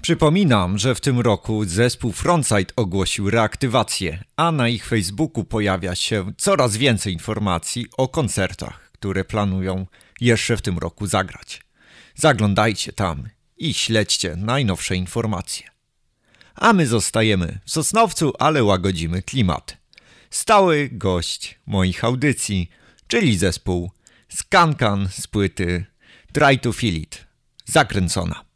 Przypominam, że w tym roku zespół Frontside ogłosił reaktywację, a na ich Facebooku pojawia się coraz więcej informacji o koncertach, które planują jeszcze w tym roku zagrać. Zaglądajcie tam i śledźcie najnowsze informacje. A my zostajemy w Sosnowcu, ale łagodzimy klimat. Stały gość moich audycji, czyli zespół Skankan z płyty Try to Feel It. Zakręcona.